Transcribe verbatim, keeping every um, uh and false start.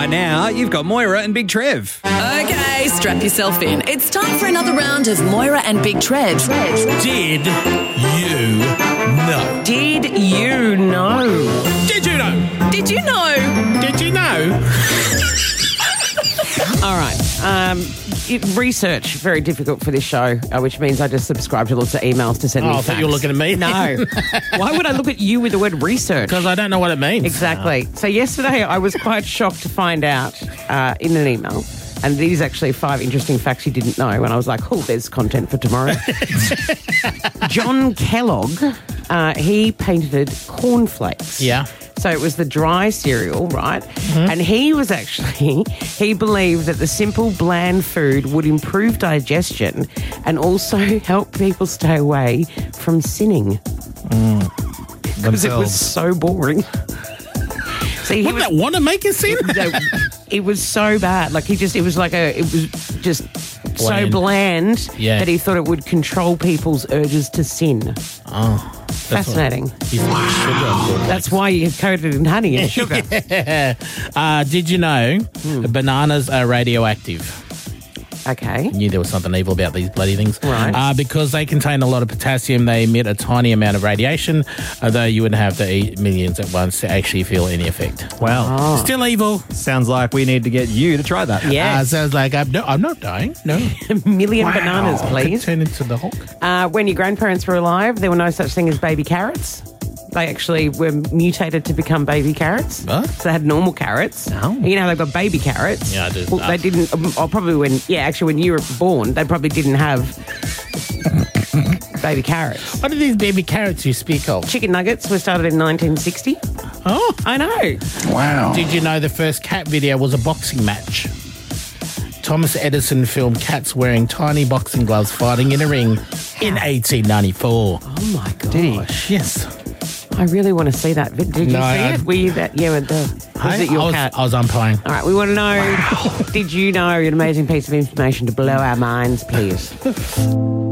Right now, you've got Moira and Big Trev. Okay, strap yourself in. It's time for another round of Moira and Big Trev. Did you know? Did you know? Did you know? Did you know? Did you know? All right. Um, it, research, very difficult for this show, uh, which means I just subscribe to lots of emails to send Oh, me I facts. thought you were looking at me. No. Why would I look at you with the word research? Because I don't know what it means. Exactly. So yesterday I was quite shocked to find out uh, in an email, and these actually five interesting facts you didn't know, and I was like, oh, there's content for tomorrow. John Kellogg, uh, he patented cornflakes. Yeah. So it was the dry cereal, right? Mm-hmm. And he was actually, he believed that the simple, bland food would improve digestion and also help people stay away from sinning. Because it was so boring. See, he Wouldn't was, that want to make you sin? no, it was so bad. Like he just, it was like a, it was just Bland. so bland Yeah. that he thought it would control people's urges to sin. Oh. Fascinating. He's wow. That's why you coated in honey and sugar. uh, did you know Hmm. bananas are radioactive? Okay. Knew there was something evil about these bloody things. Right. Uh, because they contain a lot of potassium, they emit a tiny amount of radiation, although you wouldn't have to eat millions at once to actually feel any effect. Well, Still evil. sounds like we need to get you to try that. Yeah. Uh, sounds like I'm, no, I'm not dying. No. A million bananas, please. Turn into the Hulk. Uh, when your grandparents were alive, there were no such thing as baby carrots. They actually were mutated to become baby carrots. What? So they had normal carrots. Oh. You know, they've got baby carrots. Yeah, I do. Well, Ah. they didn't, um, or probably when, yeah, actually when you were born, they probably didn't have baby carrots. What are these baby carrots you speak of? Chicken nuggets were started in nineteen sixty. Oh. I know. Wow. Did you know the first cat video was a boxing match? Thomas Edison filmed cats wearing tiny boxing gloves fighting in a ring in eighteen ninety-four. Oh, my gosh. Did he? Yes. I really want to see that. Did you No, see I- it? Were you that? Yeah, with the, was I, it your I was, cat? I was umpiring. All right, we want to know, did you know an amazing piece of information to blow our minds, please?